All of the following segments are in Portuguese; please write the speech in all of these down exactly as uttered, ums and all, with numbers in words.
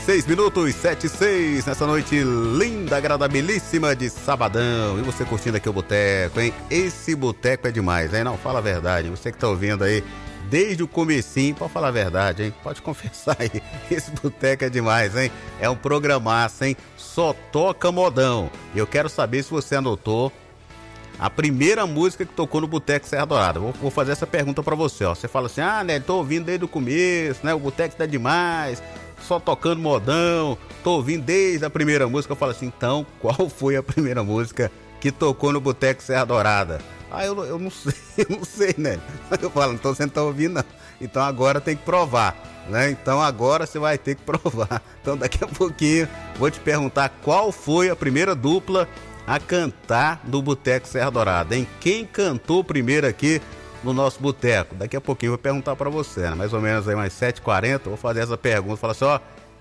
Seis minutos, sete e seis, nessa noite linda, agradabilíssima de sabadão. E você curtindo aqui o Boteco, hein? Esse Boteco é demais, hein? Não, fala a verdade, você que tá ouvindo aí desde o comecinho, pode falar a verdade, hein? Pode confessar aí, esse Boteco é demais, hein? É um programaço, hein? Só toca modão. E eu quero saber se você anotou a primeira música que tocou no Boteco Serra Dourada. Vou, vou fazer essa pergunta pra você, ó. Você fala assim, ah, né, tô ouvindo desde o começo, né? O Boteco tá demais, só tocando modão, tô ouvindo desde a primeira música. Eu falo assim, então, qual foi a primeira música que tocou no Boteco Serra Dourada? Ah, eu, eu não sei, eu não sei, né? Eu falo, então você não tá ouvindo, não. Então agora tem que provar, né? Então agora você vai ter que provar. Então daqui a pouquinho vou te perguntar qual foi a primeira dupla a cantar no Boteco Serra Dourada, hein? Quem cantou primeiro aqui no nosso boteco? Daqui a pouquinho eu vou perguntar pra você, né? Mais ou menos aí umas sete e quarenta, vou fazer essa pergunta, falar assim, ó,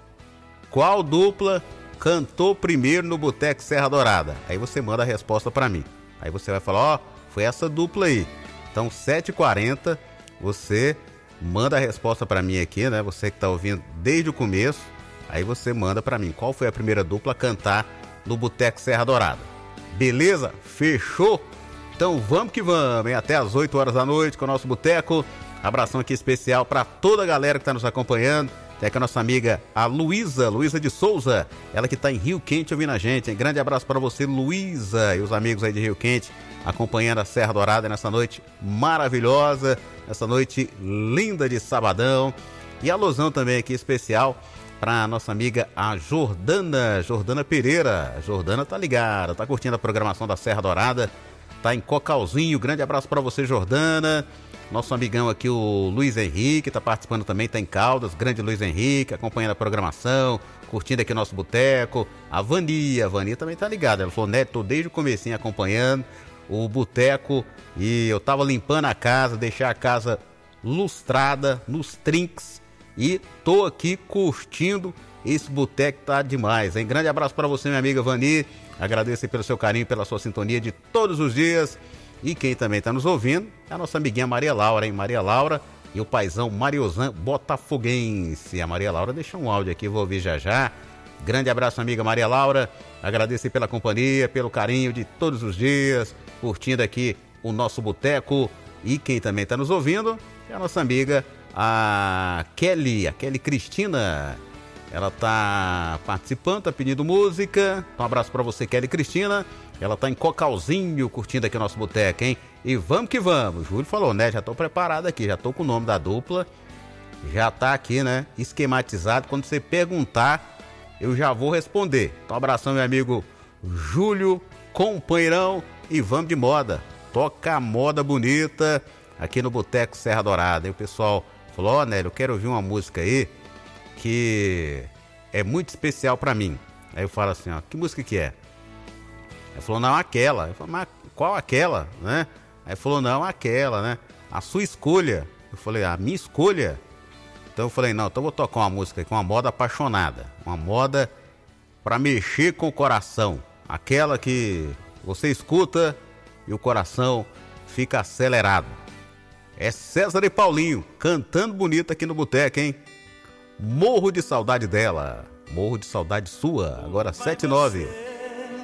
qual dupla cantou primeiro no Boteco Serra Dourada? Aí você manda a resposta pra mim. Aí você vai falar, ó, foi essa dupla aí. Então sete e quarenta, você manda a resposta pra mim aqui, né? Você que tá ouvindo desde o começo, aí você manda pra mim qual foi a primeira dupla a cantar no Boteco Serra Dourada. Beleza? Fechou? Então vamos que vamos, hein? Até às oito horas da noite com o nosso Boteco. Abração aqui especial para toda a galera que está nos acompanhando. Tem aqui a nossa amiga, a Luísa, Luísa de Souza. Ela que está em Rio Quente ouvindo a gente, hein? Grande abraço para você, Luísa, e os amigos aí de Rio Quente acompanhando a Serra Dourada nessa noite maravilhosa, nessa noite linda de sabadão. E alusão também aqui especial para nossa amiga, a Jordana, Jordana Pereira. A Jordana tá ligada, tá curtindo a programação da Serra Dourada, tá em Cocalzinho. Grande abraço para você, Jordana. Nosso amigão aqui, o Luiz Henrique, tá participando também, tá em Caldas. Grande Luiz Henrique, acompanhando a programação, curtindo aqui o nosso boteco. A Vania, a Vania também tá ligada. Ela falou, né, tô desde o comecinho acompanhando o boteco e eu tava limpando a casa, deixar a casa lustrada nos trinques. E tô aqui curtindo esse boteco, tá demais, hein? Grande abraço para você, minha amiga Vani. Agradeço pelo seu carinho, pela sua sintonia de todos os dias. E quem também tá nos ouvindo é a nossa amiguinha Maria Laura, hein? Maria Laura e o paizão Mariozan Botafoguense. A Maria Laura deixou um áudio aqui, vou ouvir já já. Grande abraço, amiga Maria Laura. Agradeço pela companhia, pelo carinho de todos os dias, curtindo aqui o nosso boteco. E quem também tá nos ouvindo é a nossa amiga a Kelly, a Kelly Cristina. Ela tá participando, tá pedindo música. Um abraço pra você, Kelly Cristina. Ela tá em Cocalzinho, curtindo aqui o nosso boteco, hein? E vamos que vamos. O Júlio falou, né? Já tô preparado aqui, já tô com o nome da dupla. Já tá aqui, né? Esquematizado. Quando você perguntar, eu já vou responder. Então, um abração, meu amigo Júlio, companheirão. E vamos de moda. Toca a moda bonita aqui no Boteco Serra Dourada. E o pessoal falou, ó, oh, Nélio, eu quero ouvir uma música aí que é muito especial pra mim. Aí eu falo assim, ó, que música que é? Ele falou, não, aquela. Eu falei, mas qual aquela, né? Aí falou, não, aquela, né? A sua escolha. Eu falei, a minha escolha? Então eu falei, não, então eu vou tocar uma música aqui, uma moda apaixonada. Uma moda pra mexer com o coração. Aquela que você escuta e o coração fica acelerado. É César e Paulinho, cantando bonito aqui no boteco, hein? Morro de saudade dela, morro de saudade sua, agora sete e nove.